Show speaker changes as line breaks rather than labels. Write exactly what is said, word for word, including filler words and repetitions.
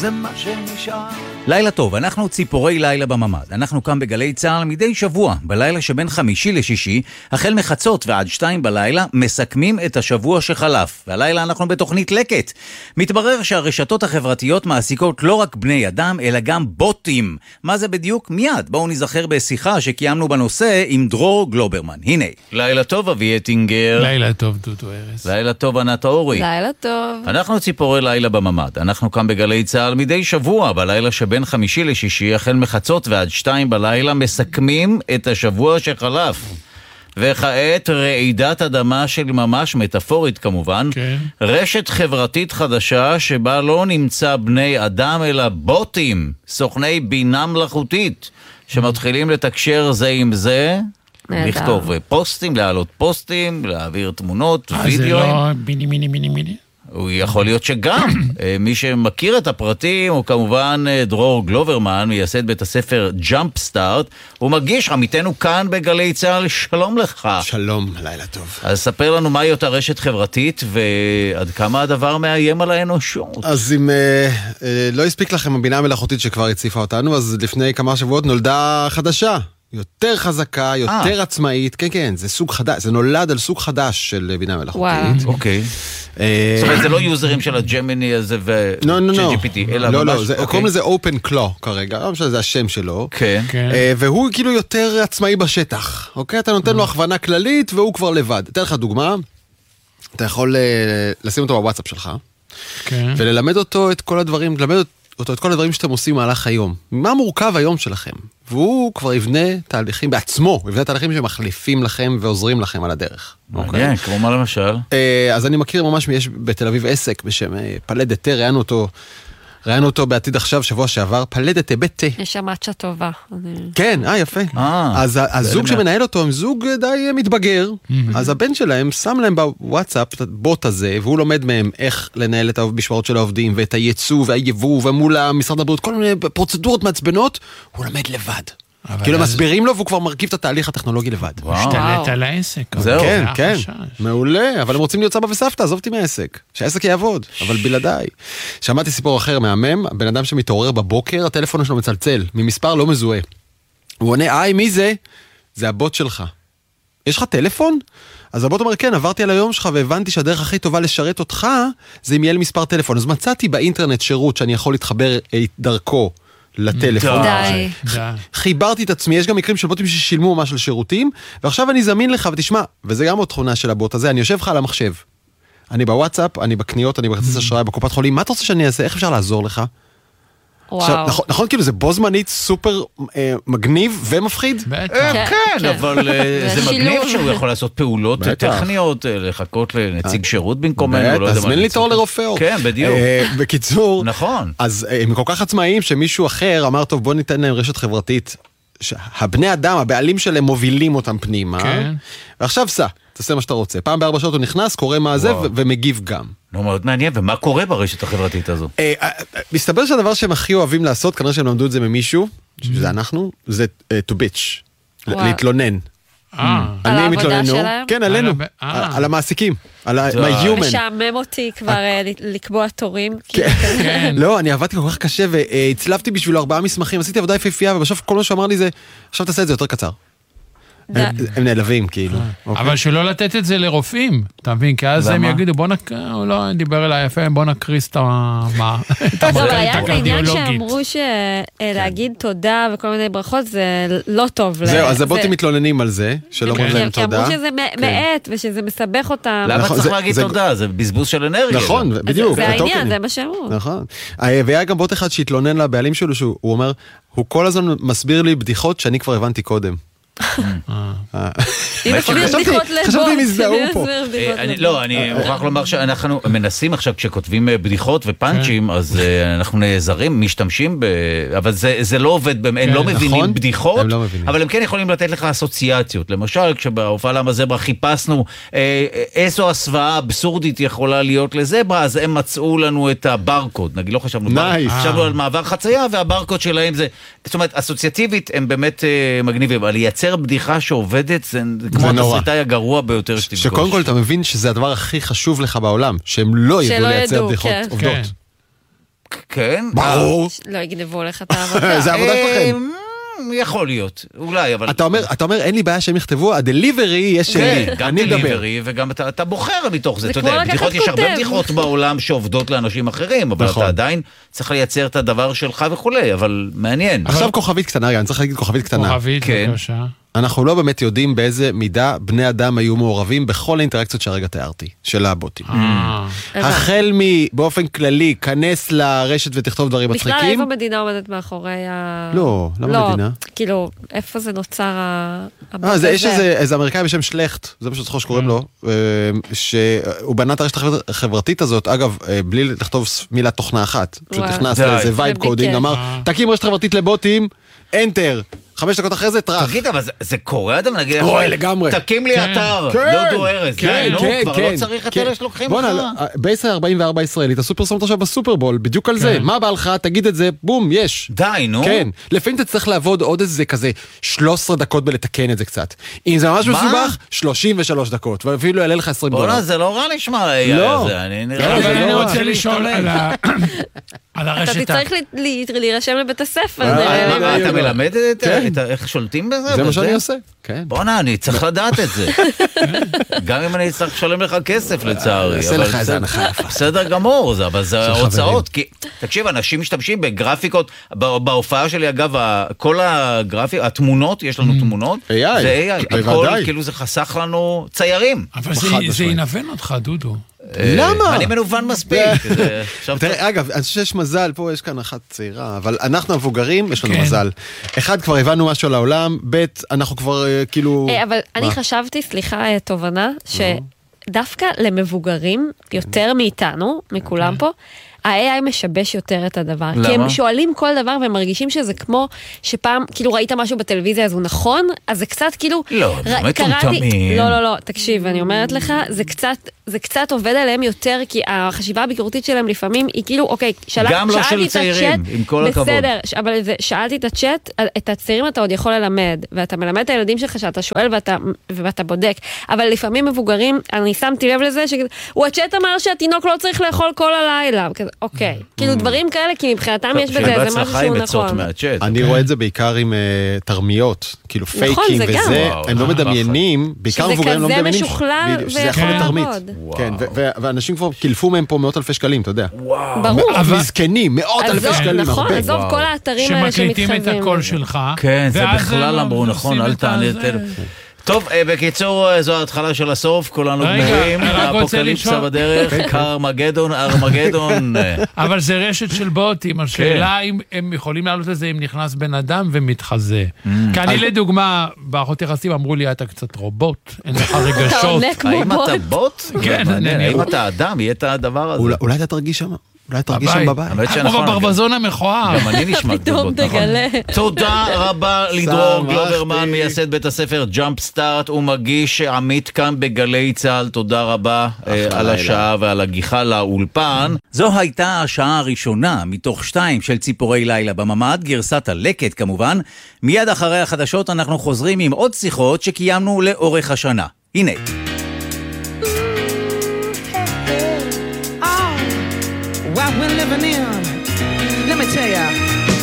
זה מה שנשאר.
לילה טוב, אנחנו ציפורי לילה בממד. אנחנו כאן בגלי צהל מדי שבוע, בלילה שבין חמישי לשישי, החל מחצות ועד שתיים בלילה, מסכמים את השבוע שחלף. והלילה אנחנו בתוכנית לקט. מתברר שהרשתות החברתיות מעסיקות לא רק בני אדם, אלא גם בוטים. מה זה בדיוק? מיד. בואו נזכר בשיחה שקיימנו בנושא עם דרור גלוברמן. הנה. לילה טוב, אבי אטינגר.
לילה טוב, דודו ארז.
לילה טוב, ענת אורי.
לילה טוב.
אנחנו ציפורי לילה בממד. אנחנו כאן בגלי צהל מדי שבוע, בלילה שבין חמישי לשישי, החל מחצות ועד שתיים בלילה, מסכמים את השבוע שחלף. וכעת רעידת אדמה של ממש, מטאפורית כמובן,
כן.
רשת חברתית חדשה שבה לא נמצא בני אדם אלא בוטים, סוכני בינה מלאכותית, שמתחילים לתקשר זה עם זה,
נהדר.
לכתוב פוסטים, להעלות פוסטים, להעביר תמונות, וידאוים.
זה לא מיני מיני מיני מיני?
הוא יכול להיות שגם. מי שמכיר את הפרטים הוא כמובן דרור גלוברמן, מייסד בית הספר ג'אמפ סטארט. הוא מגיש עמיתנו כאן בגלי צהל. שלום לך.
שלום, לילה טוב.
אז ספר לנו מהי אותה רשת חברתית ועד כמה הדבר מאיים על האנושות.
אז אם אה, אה, לא הספיק לכם הבינה המלאכותית שכבר הציפה אותנו, אז לפני כמה שבועות נולדה חדשה. יותר חזקה, יותר עצמאית. כן, כן, זה סוג חדש. זה נולד על סוג חדש של בינה מלאכותית.
אוקיי. זאת אומרת, זה לא יוזרים של הג'מיני הזה ו-ג'י פי טי, אלא ממש...
לא, לא, קוראים לזה Open Claw כרגע, לא משנה, זה השם שלו.
כן.
והוא כאילו יותר עצמאי בשטח, אוקיי? אתה נותן לו הכוונה כללית והוא כבר לבד. אתן לך דוגמה, אתה יכול לשים אותו בוואטסאפ שלך, וללמד אותו את כל הדברים, ללמד אותו את כל הדברים שאתם עושים מהלך היום. מה מורכב היום שלכם? והוא כבר יבנה תהליכים בעצמו, הוא יבנה תהליכים שמחליפים לכם ועוזרים לכם על הדרך.
מעניין, כמו מה למשל?
אז אני מכיר ממש, יש בתל אביב עסק בשם פלדתה, ראינו אותו, ראינו אותו בעתיד עכשיו, שבוע שעבר, פלדתה בתה.
יש שם מצ'ה טובה.
כן, אה, יפה. אז הזוג שמנהל אותו הם זוג די מתבגר, אז הבן שלהם שם להם בוואטסאפ את הבוט הזה, והוא לומד מהם איך לנהל את המשמרות של העובדים, ואת הייצוא והיבוא, ומול המשרד הבריאות, כל מיני פרוצדורות מעצבנות, הוא לומד לבד. כאילו מסבירים לו והוא כבר מרכיב את התהליך הטכנולוגי לבד.
משתלט על העסק.
זהו. כן, כן, מעולה, אבל הם רוצים להיות סבא וסבתא, עזוב אותי מהעסק. שהעסק יעבוד, אבל בלעדיי. שמעתי סיפור אחר מהמם, הבן אדם שמתעורר בבוקר, הטלפון שלו מצלצל, ממספר לא מזוהה. הוא עונה, היי, מי זה? זה הבוט שלך. יש לך טלפון? אז הבוט אומר, כן, עברתי על היום שלך והבנתי שהדרך הכי טובה לשרת אותך, זה אם יהיה לי מספר טלפון. אז מצאתי באינטרנט שירות שאני יכול להתחבר דרכו לטלפון.
די.
חיברתי את עצמי, יש גם מקרים של בוטים ששילמו ממש על שירותים, ועכשיו אני זמין לך ותשמע, וזה גם עוד תכונה של הבוט הזה, אני יושב לך על המחשב. אני בוואטסאפ, אני בקניות, אני בכרטיס אשראי, בקופת חולים, מה אתה רוצה שאני אעשה? איך אפשר לעזור לך? עכשיו, נכון, נכון, כאילו זה בו זמנית סופר אה, מגניב ומפחיד?
בטח.
אה, כן, כן, אבל אה, זה מגניב שהוא יכול לעשות פעולות
בטח.
טכניות, אה, לחכות לנציג שירות במקומנו, לא יודע מה.
תזמין לי תור לרופא.
כן, בדיוק.
אה, בקיצור,
נכון.
אז אה, הם כל כך עצמאיים שמישהו אחר אמר, טוב, בוא ניתן להם רשת חברתית, שהבני אדם, הבעלים שלהם מובילים אותם פנימה,
כן.
ועכשיו סע, תעשה מה שאתה רוצה. פעם בארבע שעות הוא נכנס, קורא מה זה ו- ומגיב גם.
לא, מאוד מעניין, ומה קורה ברשת החברתית הזו?
מסתבר שהדבר שהם הכי אוהבים לעשות, כנראה שהם למדו את זה ממישהו, שזה אנחנו, זה to bitch, להתלונן.
על העבודה שלהם?
כן, עלינו, על המעסיקים, על ה-human.
משעמם אותי כבר לקבוע תורים.
לא, אני עבדתי כל כך קשה, והצלבתי בשביל ארבעה מסמכים, עשיתי עבודה יפהפייה, ובסוף כל מה שאמר לי זה, עכשיו תעשה את זה יותר קצר. הם נעלבים, כאילו.
אבל שלא לתת את זה לרופאים, אתה מבין? כי אז הם יגידו, בוא נק... הוא לא דיבר אליי יפה, בוא נקריס את המחלקת
הקרדיולוגית. אבל היה את העניין
הקרדיולוגית.
שאמרו שלהגיד תודה וכל מיני ברכות זה לא טוב.
זהו, אז הבוטים מתלוננים על זה, שלא אומרים להם
כי
תודה.
אמרו שזה מעט ושזה מסבך אותם.
למה צריך להגיד תודה? זה בזבוז של אנרגיה.
נכון, בדיוק.
זה העניין, זה מה שאמרו.
נכון. והיה גם בוט אחד שהתלונן לבעלים שלו, שהוא אומר, הוא כל הזמן מסביר לי בדיחות שאני כבר הבנתי קודם. חשבתי אם הזדהו פה.
לא, אני מוכרח לומר שאנחנו מנסים עכשיו כשכותבים בדיחות ופאנצ'ים, אז אנחנו נעזרים, משתמשים, אבל זה לא עובד, הם לא מבינים בדיחות, אבל הם כן יכולים לתת לך אסוציאציות. למשל, כשבהופעה לזברה חיפשנו איזו הסוואה אבסורדית יכולה להיות לזברה, אז הם מצאו לנו את הברקוד, נגיד לא חשבנו, חשבנו על מעבר חצייה, והברקוד שלהם זה, זאת אומרת, אסוציאטיבית הם באמת מגניבים, אבל לייצר בדיחה שעובדת, זה כמו התסריטאי הגרוע ביותר שתפגוש.
שקודם כל אתה מבין שזה הדבר הכי חשוב לך בעולם, שהם לא ידעו לייצר בדיחות עובדות.
כן.
ברור.
לא יגנבו לך את העבודה.
זה העבודה שלכם.
יכול להיות, אולי, אבל...
אתה אומר, אתה אומר, אין לי בעיה שהם יכתבו, הדליברי יש שלי,
גם דליברי, וגם אתה בוחר מתוך זה, אתה יודע, בדיחות, יש הרבה בדיחות בעולם שעובדות לאנשים אחרים, אבל אתה עדיין צריך לייצר את הדבר שלך וכולי, אבל מעניין.
עכשיו כוכבית קטנה, רגע, אני צריך להגיד כוכבית קטנה.
כוכבית, בבקשה.
אנחנו לא באמת יודעים באיזה מידה בני אדם היו מעורבים בכל האינטראקציות שהרגע תיארתי, של הבוטים. החל מבאופן כללי, כנס לרשת ותכתוב דברים מצחיקים.
בכלל, איפה מדינה עומדת מאחורי ה...
לא, למה מדינה?
כאילו, איפה זה נוצר הבוט הזה?
יש איזה אמריקאי בשם שלכט, זה פשוט זכור שקוראים לו, שהוא בנה את הרשת החברתית הזאת, אגב, בלי לכתוב מילה תוכנה אחת, פשוט נכנס לאיזה וייב קודינג, אמר, תקים רשת חברתית לבוטים, אנטר. חמש דקות אחרי זה טרח.
תגיד, אבל זה קורה אדם, נגיד,
אוי, לגמרי.
תקים לי אתר, דודו ארז.
כן, כן,
כבר לא צריך את אלה שלוקחים לך.
בייס ארבעים וארבע ישראלית, עשו פרסומת עכשיו בסופרבול, בדיוק על זה. מה בא לך, תגיד את זה, בום, יש.
די, נו.
כן, לפעמים אתה צריך לעבוד עוד איזה כזה שלוש עשרה דקות בלתקן את זה קצת. אם זה ממש מסובך, שלושים ושלוש דקות, ואפילו יעלה לך עשרים דולר.
בוא'נה, זה לא רע נשמע.
לא.
אבל אני רוצה לשאול על הרשת.
אתה צריך להירשם לבית הספר.
אתה מלמד איך שולטים בזה?
זה מה שאני עושה.
בוא'נה, אני צריך לדעת את זה. גם אם אני צריך לשלם לך כסף לצערי.
אעשה לך איזה הנחה יפה.
בסדר גמור, אבל זה ההוצאות. תקשיב, אנשים משתמשים בגרפיקות, בהופעה שלי אגב, כל הגרפיקות, התמונות, יש לנו תמונות, זה איי איי. הכל כאילו זה חסך לנו ציירים.
אבל זה ינוון אותך, דודו.
למה? אני מנוון מספיק.
אגב, אני חושב שיש מזל, פה יש כאן אחת צעירה, אבל אנחנו המבוגרים, יש לנו מזל. אחד, כבר הבנו משהו על העולם, ב', אנחנו כבר כאילו...
אבל אני חשבתי, סליחה, תובנה, שדווקא למבוגרים, יותר מאיתנו, מכולם פה, ה-איי איי משבש יותר את הדבר. למה? כי הם שואלים כל דבר והם מרגישים שזה כמו שפעם, כאילו ראית משהו בטלוויזיה, אז הוא נכון, אז זה קצת כאילו...
לא, באמת מטומטמים.
לא, לא, לא, תקשיב, אני אומרת לך, זה קצת, זה קצת עובד עליהם יותר, כי החשיבה הביקורתית שלהם לפעמים היא כאילו, אוקיי, שאל,
גם לא של צעירים, עם כל הכבוד.
בסדר, אבל זה, שאלתי את הצ'אט, את הצעירים אתה עוד יכול ללמד, ואתה מלמד את הילדים שלך שאתה שואל ואתה, ואתה בודק, אבל לפעמים מבוגרים, אני שמתי לב לזה, שהוא הצ'אט אמר שהתינוק לא צריך לאכול כל הלילה, אוקיי, כאילו דברים כאלה, כי מבחינתם יש בזה איזה משהו שהוא נכון.
אני רואה את זה בעיקר עם תרמיות, כאילו פייקים וזה, הם לא מדמיינים, בעיקר מבוגרים לא מדמיינים,
שזה כזה משוכלל
שזה יכול להיות תרמית. כן, ואנשים כבר קילפו מהם פה מאות אלפי שקלים, אתה יודע.
ברור.
מזקנים, מאות אלפי שקלים.
נכון, עזוב כל האתרים האלה שמתחייבים.
שמקליטים את הקול שלך.
כן, זה בכלל אמרו, נכון, אל תענה את זה. טוב, בקיצור, זו ההתחלה של הסוף, כולנו גמרים, האפוקליפסה בדרך, ארמגדון, ארמגדון.
אבל זה רשת של בוטים, השאלה אם הם יכולים לעלות לזה אם נכנס בן אדם ומתחזה. כי אני לדוגמה, באחות יחסים אמרו לי, אתה קצת רובוט, אין לך רגשות.
האם אתה בוט?
כן,
האם אתה אדם, יהיה את הדבר הזה.
אולי אתה תרגיש שם. אולי תרגיש שם בבית.
כמו בברבזון המכוער.
גם אני נשמע
פתאום תגלה.
תודה רבה לדרור גלוברמן, מייסד בית הספר ג'אמפ סטארט, ומגיש עמית כאן בגלי צהל. תודה רבה על השעה ועל הגיחה לאולפן. זו הייתה השעה הראשונה מתוך שתיים של ציפורי לילה בממד, גרסת הלקט כמובן. מיד אחרי החדשות אנחנו חוזרים עם עוד שיחות שקיימנו לאורך השנה. הנה.
What we're living in